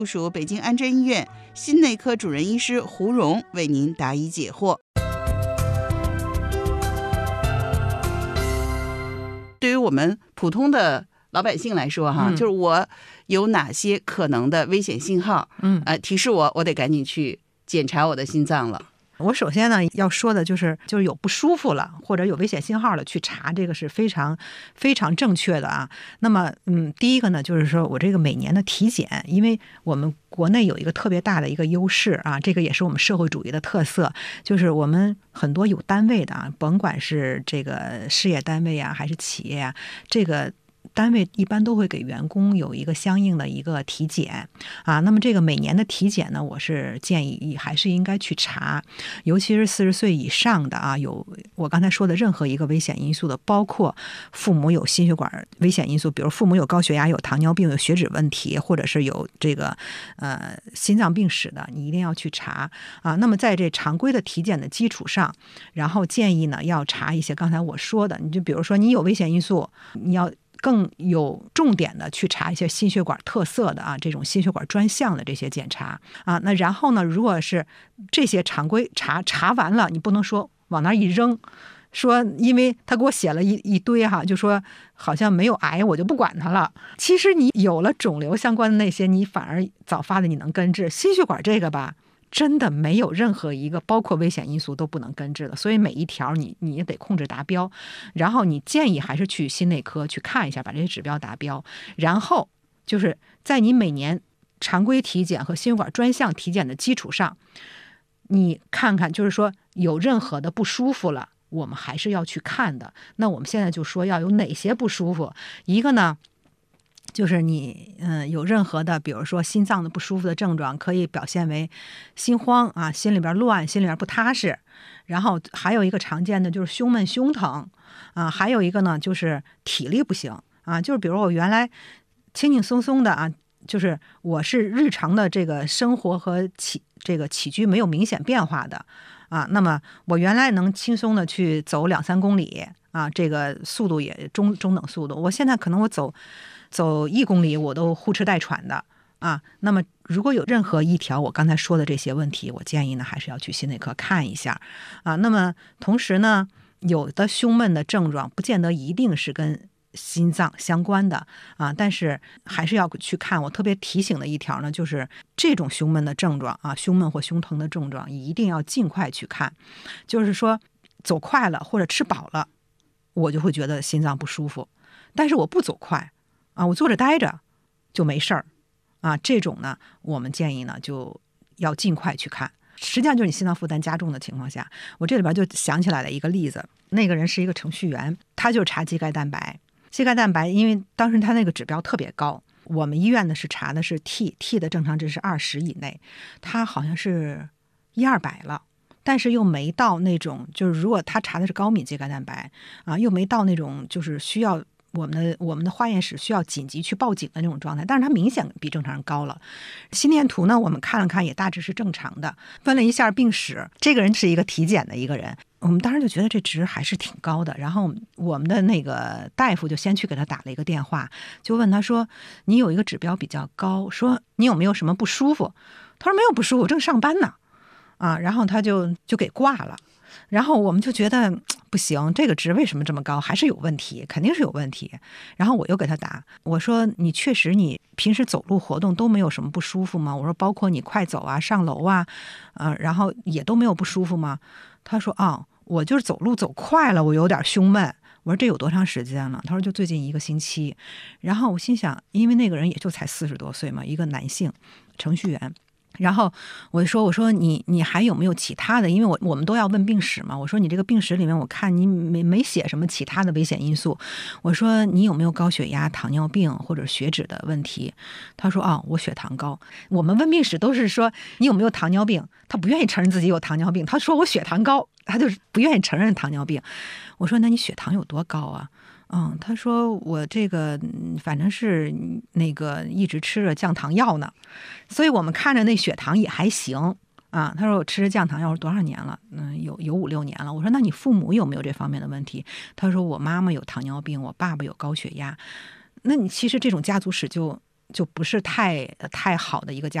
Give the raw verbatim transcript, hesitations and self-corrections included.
部属北京安贞医院心内科主任医师胡荣为您答疑解惑。对于我们普通的老百姓来说哈、嗯，就是我有哪些可能的危险信号，嗯，呃，提示我我得赶紧去检查我的心脏了。 我首先呢要说的就是，就是有不舒服了或者有危险信号了，去查这个是非常非常正确的啊。那么，嗯，第一个呢，就是说我这个每年的体检，因为我们国内有一个特别大的一个优势啊，这个也是我们社会主义的特色，就是我们很多有单位的啊，甭管是这个事业单位啊，还是企业啊，这个单位一般都会给员工有一个相应的一个体检啊，那么这个每年的体检呢，我是建议还是应该去查，尤其是四十岁以上的啊，有我刚才说的任何一个危险因素的，包括父母有心血管危险因素，比如父母有高血压、有糖尿病、有血脂问题，或者是有这个呃心脏病史的，你一定要去查啊。那么在这常规的体检的基础上，然后建议呢要查一些刚才我说的，你就比如说你有危险因素，你要更有重点的去查一些心血管特色的啊，这种心血管专项的这些检查啊。那然后呢，如果是这些常规查查完了，你不能说往那一扔，说因为他给我写了一一堆哈，就说好像没有癌我就不管他了。其实你有了肿瘤相关的那些，你反而早发的你能根治。心血管这个吧，真的没有任何一个包括危险因素都不能根治的，所以每一条你你得控制达标，然后你建议还是去心内科去看一下，把这些指标达标，然后就是在你每年常规体检和心血管专项体检的基础上，你看看就是说有任何的不舒服了，我们还是要去看的。那我们现在就说要有哪些不舒服，一个呢就是你嗯有任何的比如说心脏的不舒服的症状，可以表现为心慌啊，心里边乱，心里边不踏实，然后还有一个常见的就是胸闷胸疼啊，还有一个呢就是体力不行啊，就是比如我原来轻轻松松的啊，就是我是日常的这个生活和起这个起居没有明显变化的啊，那么我原来能轻松的去走两三公里啊，这个速度也中中等速度，我现在可能我走走一公里我都呼哧带喘的啊。那么如果有任何一条我刚才说的这些问题，我建议呢还是要去心内科看一下啊。那么同时呢，有的胸闷的症状不见得一定是跟心脏相关的啊，但是还是要去看。我特别提醒的一条呢，就是这种胸闷的症状啊，胸闷或胸疼的症状一定要尽快去看。就是说走快了或者吃饱了，我就会觉得心脏不舒服，但是我不走快啊，我坐着待着就没事儿啊。这种呢，我们建议呢就要尽快去看。实际上就是你心脏负担加重的情况下，我这里边就想起来了一个例子，那个人是一个程序员，他就查肌钙蛋白。肌钙蛋白因为当时他那个指标特别高，我们医院的是查的是 T T 的正常值是二十以内，他好像是一二百了，但是又没到那种就是如果他查的是高敏肌钙蛋白啊，又没到那种就是需要我们的我们的化验室需要紧急去报警的那种状态，但是它明显比正常人高了。心电图呢，我们看了看也大致是正常的，分了一下病史，这个人是一个体检的一个人，我们当时就觉得这值还是挺高的。然后我们的那个大夫就先去给他打了一个电话，就问他说你有一个指标比较高，说你有没有什么不舒服？他说没有不舒服，正上班呢啊，然后他就就给挂了。然后我们就觉得不行，这个值为什么这么高，还是有问题，肯定是有问题。然后我又给他打，我说你确实你平时走路活动都没有什么不舒服吗？我说包括你快走啊上楼啊呃，然后也都没有不舒服吗？他说啊、哦，我就是走路走快了，我有点胸闷。我说这有多长时间了？他说就最近一个星期。然后我心想，因为那个人也就才四十多岁嘛，一个男性程序员。然后我就说我说你你还有没有其他的，因为我我们都要问病史嘛，我说你这个病史里面我看你没没写什么其他的危险因素，我说你有没有高血压、糖尿病或者血脂的问题？他说哦，我血糖高。我们问病史都是说你有没有糖尿病，他不愿意承认自己有糖尿病，他说我血糖高，他就是不愿意承认糖尿病。我说那你血糖有多高啊？嗯，他说我这个反正是那个一直吃着降糖药呢，所以我们看着那血糖也还行啊。他说我吃着降糖药是多少年了？嗯，有有五六年了。我说那你父母有没有这方面的问题？他说我妈妈有糖尿病，我爸爸有高血压。那你其实这种家族史就就不是太太好的一个价